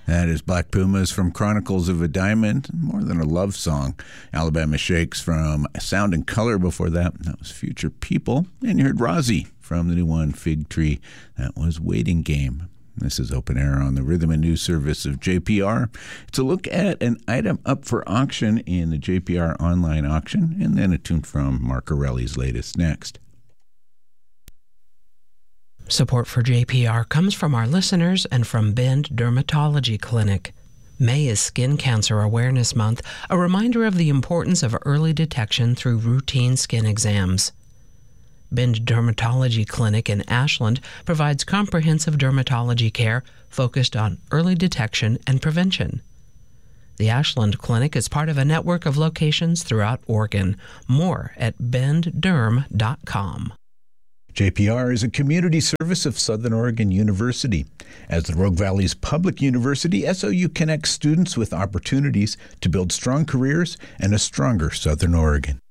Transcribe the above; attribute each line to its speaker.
Speaker 1: That is Black Pumas from Chronicles of a Diamond, more than a love song. Alabama Shakes from Sound and Color before that. That was Future People. And you heard Rozzy from the new one, Fig Tree. That was Waiting Game. This is Open Air on the Rhythm and News Service of JPR. It's a look at an item up for auction in the JPR online auction, and then a tune from Mark Corelli's latest next.
Speaker 2: Support for JPR comes from our listeners and from Bend Dermatology Clinic. May is Skin Cancer Awareness Month, a reminder of the importance of early detection through routine skin exams. Bend Dermatology Clinic in Ashland provides comprehensive dermatology care focused on early detection and prevention. The Ashland Clinic is part of a network of locations throughout Oregon. More at bendderm.com.
Speaker 1: JPR is a community service of Southern Oregon University. As the Rogue Valley's public university, SOU connects students with opportunities to build strong careers and a stronger Southern Oregon.